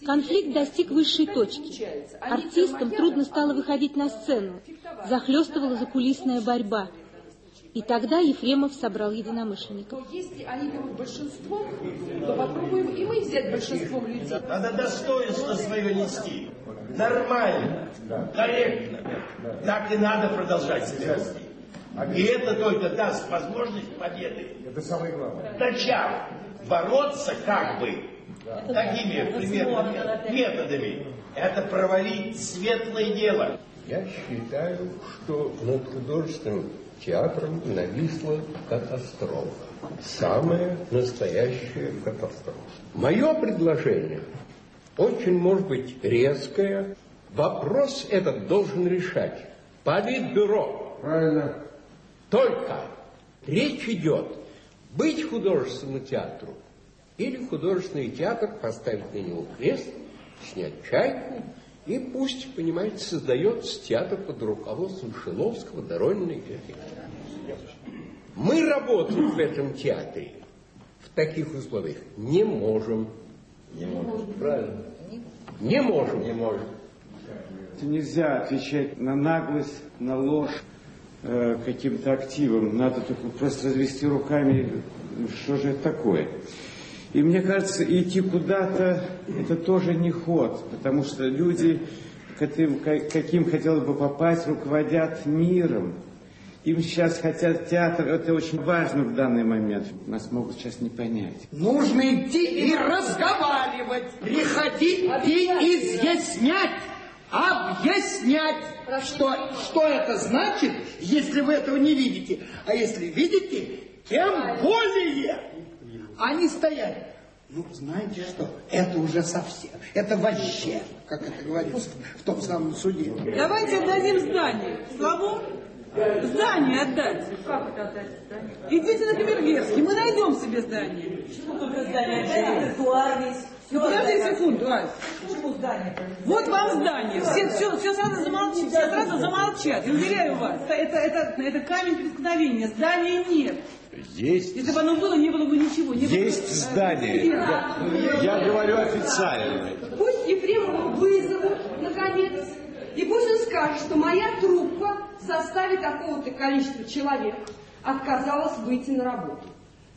Конфликт достиг высшей точки. Артистам трудно стало выходить на сцену. Захлестывала закулисная борьба. И тогда Ефремов собрал единомышленников. Если они берут большинство, то попробуем и мы взять большинством людей. Надо достоинство свое нести. Нормально, корректно. Так и надо продолжать себя вести. И это только даст возможность победы. Это самое главное. Начав бороться как бы такими примерными методами, это провалить светлое дело. Я считаю, что над художественным театром нависла катастрофа. Самая настоящая катастрофа. Мое предложение очень, может быть, резкое. Вопрос этот должен решать Политбюро. Правильно. Только речь идет быть художественному театру или художественный театр поставить на него крест, снять чайку, и пусть, понимаете, создается театр под руководством Шиловского, Доронина и Геркина. Мы работать в этом театре в таких условиях не можем. Не можем. Правильно. Не можем. Не можем. Нельзя отвечать на наглость, на ложь каким-то активом. Надо только просто развести руками, что же это такое. И мне кажется, идти куда-то, это тоже не ход, потому что люди, каким хотелось бы попасть, руководят миром. Им сейчас хотят театр, это очень важно в данный момент. Нас могут сейчас не понять. Нужно идти и разговаривать, приходить и изъяснять, объяснять. Что это значит, если вы этого не видите? А если видите, тем более. Они стояли. Ну, знаете что, это уже совсем, это вообще, как это говорится в том самом суде. Давайте отдадим здание. Слабо? Здание отдать. Как это отдать здание? Идите на Камергерский, мы найдем себе здание. Почему только здание? Отдайте тротуар весь. Подожди секунду, Ась. Почему здание? Вот вам здание. Все сразу замолчите, все сразу замолчат. Я уверяю вас, это камень преткновения. Здания нет. Есть. Если бы оно было, не было бы ничего. Есть здание. Я говорю официально. Пусть Ефремова вызовут, наконец, и пусть он скажет, что моя труппа в составе такого-то количества человек отказалась выйти на работу.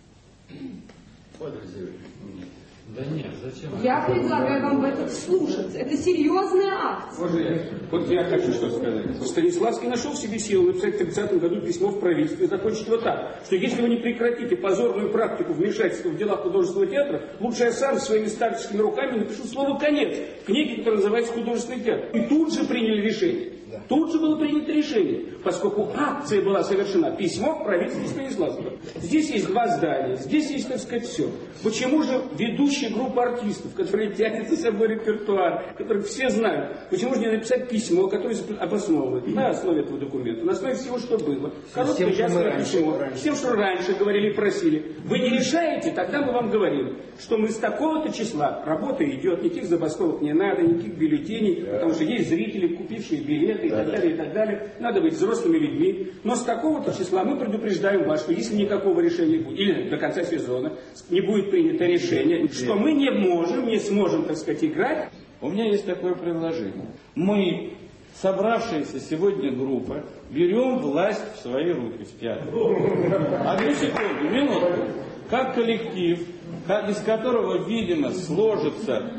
Да нет, зачем? Я предлагаю вам в это вслушаться. Это серьезная акция. Вот я хочу что сказать. Станиславский нашел в себе силы написать в 30-м году письмо в правительство и закончить его так, что если вы не прекратите позорную практику вмешательства в дела художественного театра, лучше я сам своими старческими руками напишу слово «конец» в книге, которая называется «Художественный театр». И тут же приняли решение. Тут же было принято решение, поскольку акция была совершена, письмо в правительство Станиславского. Здесь есть два здания, здесь есть, так сказать, все. Почему же ведущая группа артистов, которые тянет за собой репертуар, которых все знают, почему же не написать письмо, которое обосновывает на основе этого документа, на основе всего, что было? Короткое ясное письмо, всем, что раньше говорили и просили. Вы не решаете, тогда мы вам говорим, что мы с такого-то числа, работа идет, никаких забастовок не надо, никаких бюллетеней, потому что есть зрители, купившие билеты и так далее, и так далее. Надо быть взрослыми людьми. Но с такого-то числа мы предупреждаем вас, что если никакого решения будет, или до конца сезона не будет принято решение, что мы не можем, не сможем, так сказать, играть. У меня есть такое предложение. Мы, собравшаяся сегодня группа, берем власть в свои руки в театре. Одну секунду, минутку. Как коллектив, из которого, видимо, сложится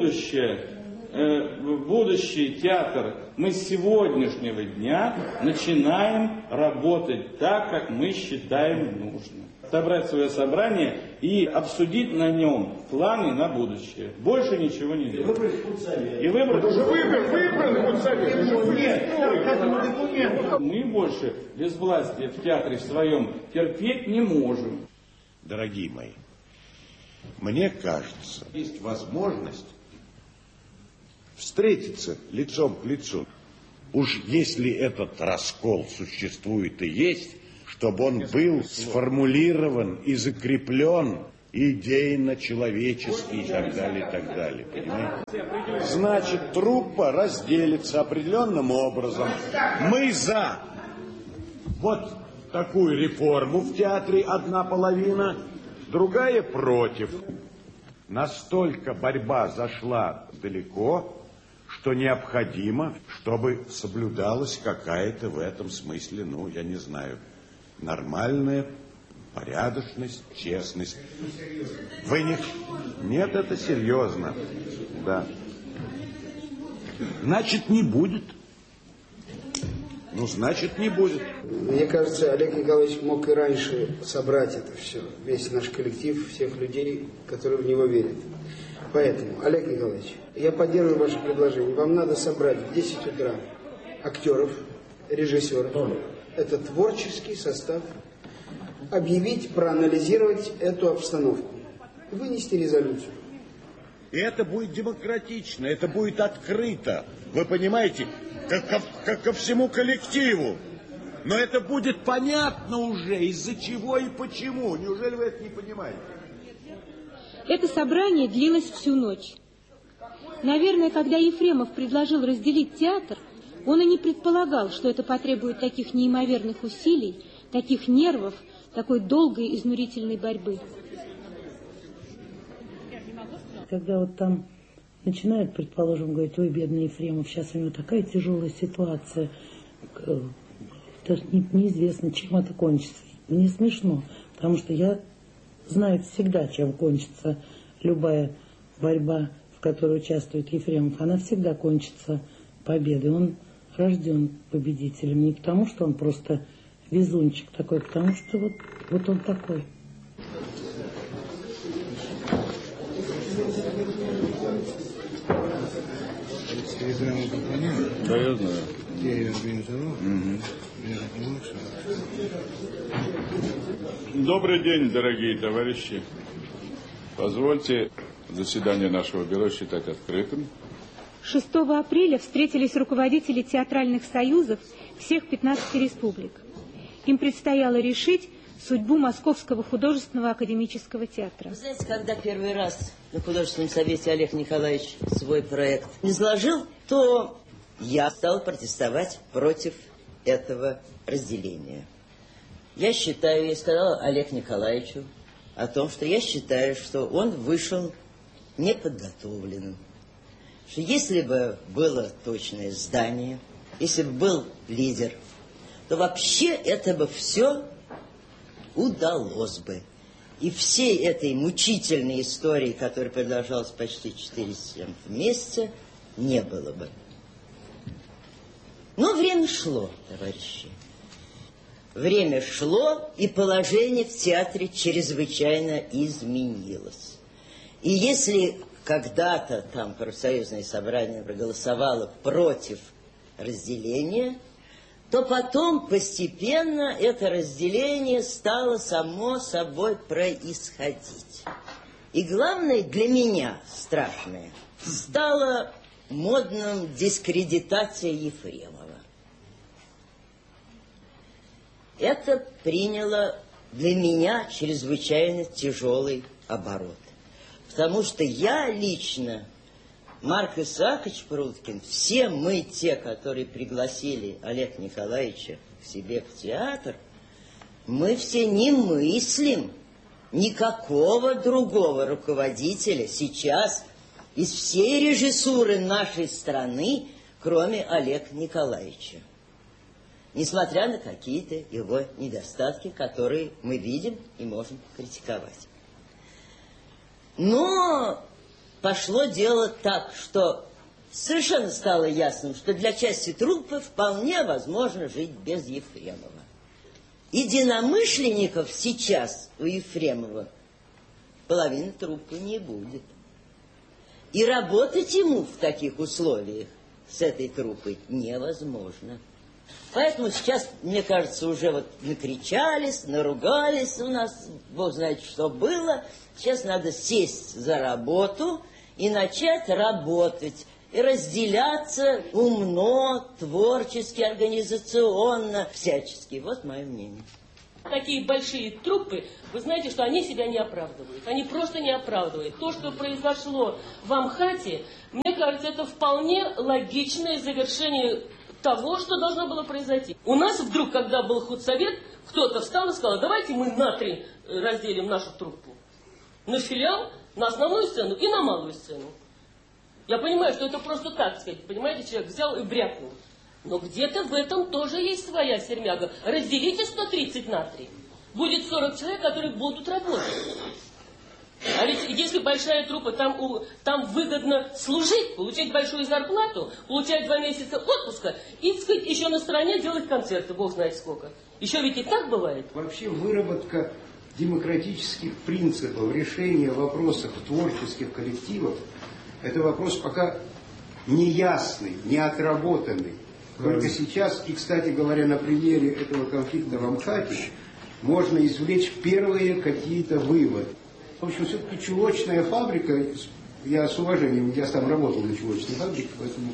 будущий театр, мы с сегодняшнего дня начинаем работать так, как мы считаем нужным. Собрать свое собрание и обсудить на нем планы на будущее. Больше ничего не делать. И выбрать. Уже выбрали худсовет. Нет, мы больше без власти в театре в своем терпеть не можем. Дорогие мои, мне кажется, есть возможность встретиться лицом к лицу. Уж если этот раскол существует и есть, чтобы он был сформулирован и закреплен идейно-человечески и так далее, понимаете? Значит, труппа разделится определенным образом. Мы за вот такую реформу в театре, одна половина, другая против. настолько борьба зашла далеко, что необходимо, чтобы соблюдалась какая-то в этом смысле, ну, я не знаю, нормальная порядочность, честность. Вы не... Нет, это серьезно. Да. Значит, не будет. Ну, значит, не будет. Мне кажется, Олег Николаевич мог и раньше собрать это все. Весь наш коллектив, всех людей, которые в него верят. Поэтому, Олег Николаевич, я поддерживаю ваше предложение. Вам надо собрать в 10 утра актеров, режиссеров. Это творческий состав. Объявить, проанализировать эту обстановку. Вынести резолюцию. И это будет демократично, это будет открыто. Вы понимаете, как ко всему коллективу. Но это будет понятно уже, из-за чего и почему. Неужели вы это не понимаете? Это собрание длилось всю ночь. Наверное, когда Ефремов предложил разделить театр, он и не предполагал, что это потребует таких неимоверных усилий, таких нервов, такой долгой изнурительной борьбы. Когда вот там начинают, предположим, говорить: ой, бедный Ефремов, сейчас у него такая тяжелая ситуация, неизвестно, чем это кончится. Мне смешно, потому что я знаю всегда, чем кончится любая борьба, в которой участвует Ефремов. Она всегда кончится победой. Он рожден победителем. Не потому, что он просто везунчик такой, потому что вот он такой. Да, я знаю. Я ее организовал. Добрый день, дорогие товарищи. Позвольте заседание нашего бюро считать открытым. 6 апреля встретились руководители театральных союзов всех 15 республик. Им предстояло решить судьбу Московского художественного академического театра. Вы знаете, когда первый раз на художественном совете Олег Николаевич свой проект изложил, то я стал протестовать против этого разделения. Я считаю, я сказала Олегу Николаевичу о том, что я считаю, что он вышел неподготовленным. Что если бы было точное здание, если бы был лидер, то вообще это бы все удалось бы. И всей этой мучительной истории, которая продолжалась почти 4 месяца, не было бы. Но время шло, товарищи. Время шло, и положение в театре чрезвычайно изменилось. И если когда-то там профсоюзное собрание проголосовало против разделения, то потом постепенно это разделение стало само собой происходить. И главное для меня страшное стала модным дискредитация Ефремова. Это приняло для меня чрезвычайно тяжелый оборот. Потому что я лично, Марк Исаакович Пруткин, все мы те, которые пригласили Олега Николаевича к себе в театр, мы все не мыслим никакого другого руководителя сейчас из всей режиссуры нашей страны, кроме Олега Николаевича. Несмотря на какие-то его недостатки, которые мы видим и можем критиковать. Но пошло дело так, что совершенно стало ясным, что для части труппы вполне возможно жить без Ефремова. Единомышленников сейчас у Ефремова половины труппы не будет. И работать ему в таких условиях с этой труппой невозможно. Поэтому сейчас, мне кажется, уже вот накричались, наругались у нас, бог знает, что было. Сейчас надо сесть за работу и начать работать. И разделяться умно, творчески, организационно, всячески. Вот мое мнение. Такие большие труппы, вы знаете, что они себя не оправдывают. Они просто не оправдывают. То, что произошло в Амхате, мне кажется, это вполне логичное завершение того, что должно было произойти. У нас вдруг, когда был худсовет, кто-то встал и сказал: давайте мы на 3 разделим нашу труппу. На филиал На основную сцену и на малую сцену. Я понимаю, что это просто так сказать, понимаете, человек взял и брякнул. Но где-то в этом тоже есть своя сермяга. Разделите 130 на 3. Будет 40 человек, которые будут работать. А ведь если большая труппа, там выгодно служить, получать большую зарплату, получать 2 месяца отпуска и, так сказать, еще на стороне делать концерты, бог знает сколько. Еще ведь и так бывает. Вообще выработка демократических принципов, решения вопросов творческих коллективов, это вопрос пока неясный, неотработанный. Только сейчас, и, кстати говоря, на примере этого конфликта в Амхате, можно извлечь первые какие-то выводы. В общем, все-таки чулочная фабрика, я с уважением, я сам работал на чулочной фабрике, поэтому...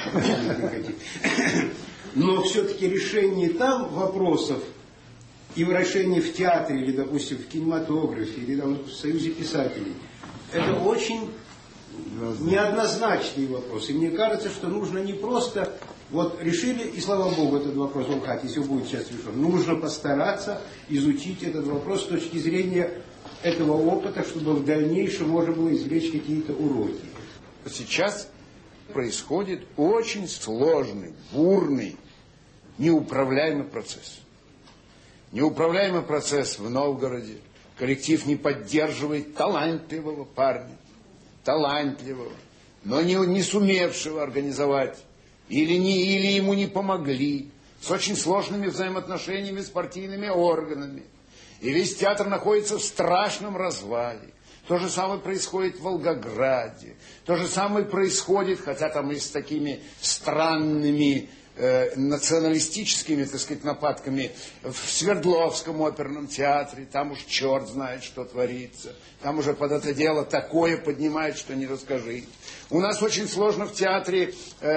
Но все-таки решение там вопросов, и решение в театре, или, допустим, в кинематографе, или там, в Союзе писателей, это очень неоднозначный вопрос. И мне кажется, что нужно не просто... Вот решили, и слава Богу, этот вопрос в Амхате, если будет сейчас решен. Нужно постараться изучить этот вопрос с точки зрения этого опыта, чтобы в дальнейшем можно было извлечь какие-то уроки. Сейчас происходит очень сложный, бурный, неуправляемый процесс. Неуправляемый процесс в Новгороде. Коллектив не поддерживает талантливого парня, талантливого, но не сумевшего организовать. Или ему не помогли, с очень сложными взаимоотношениями с партийными органами. И весь театр находится в страшном развале. То же самое происходит в Волгограде. То же самое происходит, хотя там и с такими странными националистическими, так сказать, нападками, в Свердловском оперном театре. Там уж черт знает, что творится. Там уже под это дело такое поднимает, что не расскажи. У нас очень сложно в театре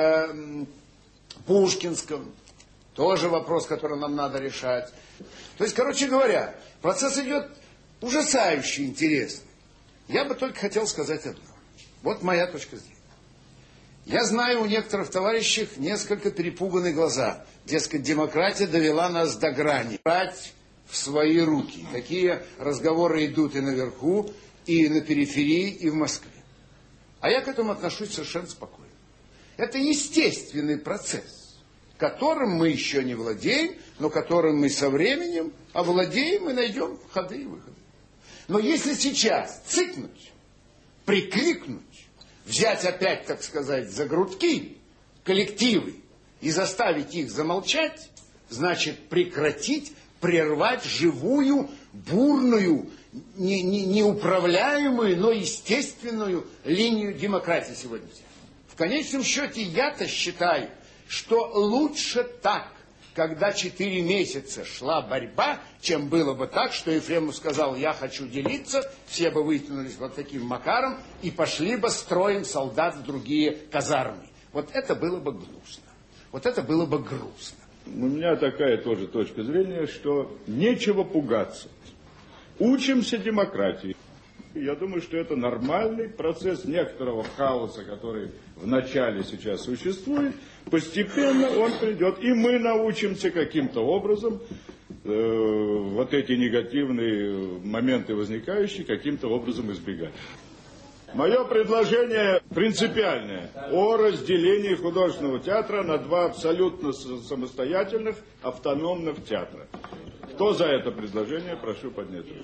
Пушкинском. Тоже вопрос, который нам надо решать. То есть, короче говоря, процесс идет ужасающе интересный. Я бы только хотел сказать одно. Вот моя точка зрения. Я знаю, у некоторых товарищей несколько перепуганы глаза. Дескать, демократия довела нас до грани. Брать в свои руки. Такие разговоры идут и наверху, и на периферии, и в Москве. А я к этому отношусь совершенно спокойно. Это естественный процесс, которым мы еще не владеем, но которым мы со временем овладеем и найдем ходы и выходы. Но если сейчас цикнуть, прикликнуть, взять опять, так сказать, за грудки коллективы и заставить их замолчать, значит прекратить, прервать живую, бурную, неуправляемую, но естественную линию демократии сегодня. В конечном счете я-то считаю, что лучше так, когда 4 месяца шла борьба, чем было бы так, что Ефремов сказал, я хочу делиться, все бы вытянулись вот таким макаром и пошли бы строем солдат в другие казармы. Вот это было бы гнусно. Вот это было бы грустно. У меня такая тоже точка зрения, что нечего пугаться. Учимся демократии. Я думаю, что это нормальный процесс некоторого хаоса, который в начале сейчас существует. Постепенно он придет, и мы научимся каким-то образом вот эти негативные моменты возникающие каким-то образом избегать. Мое предложение принципиальное о разделении художественного театра на 2 абсолютно самостоятельных автономных театра. Кто за это предложение, прошу поднять руку.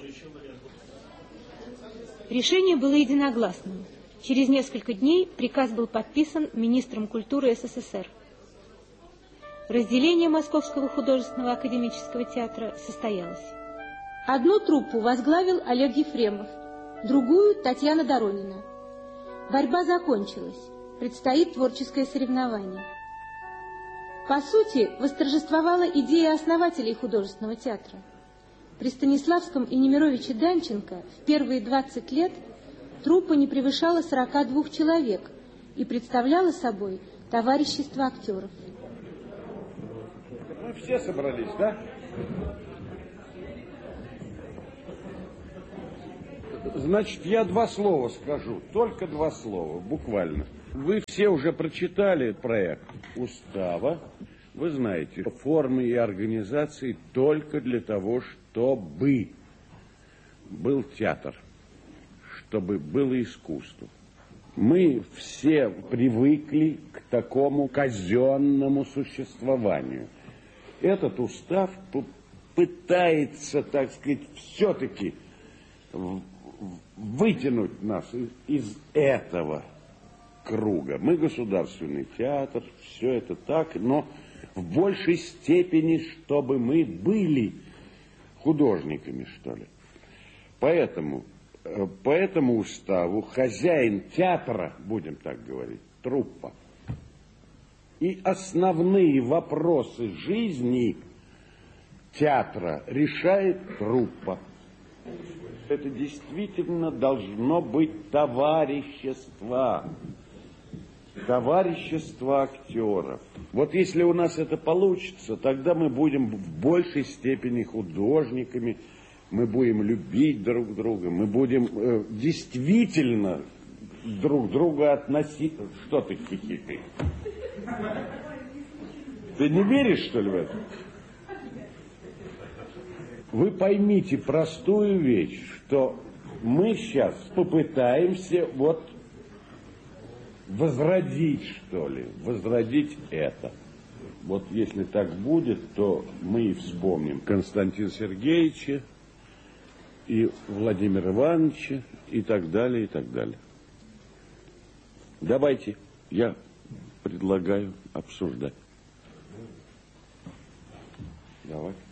Решение было единогласным. Через несколько дней приказ был подписан министром культуры СССР. Разделение Московского художественного академического театра состоялось. Одну труппу возглавил Олег Ефремов, другую – Татьяна Доронина. Борьба закончилась. Предстоит творческое соревнование. По сути, восторжествовала идея основателей художественного театра. При Станиславском и Немировиче Данченко в первые 20 лет труппа не превышала 42 человек и представляла собой товарищество актеров. Мы все собрались, да? Значит, я 2 слова скажу, только 2 слова, буквально. Вы все уже прочитали проект устава. Вы знаете, формы и организации только для того, чтобы был театр, чтобы было искусство. Мы все привыкли к такому казенному существованию. Этот устав пытается, так сказать, все-таки вытянуть нас из этого круга. Мы государственный театр, все это так, но в большей степени, чтобы мы были художниками, что ли. Поэтому по этому уставу хозяин театра, будем так говорить, труппа, и основные вопросы жизни театра решает труппа. Это действительно должно быть товарищество. Товарищество актеров. Вот если у нас это получится, тогда мы будем в большей степени художниками, мы будем любить друг друга, мы будем действительно друг друга относить... Что ты хихикаешь? Ты не веришь, что ли, в это? Вы поймите простую вещь, что мы сейчас попытаемся вот возродить, что ли, возродить это. Вот если так будет, то мы и вспомним Константина Сергеевича и Владимира Ивановича и так далее, и так далее. Давайте, я предлагаю обсуждать. Давай.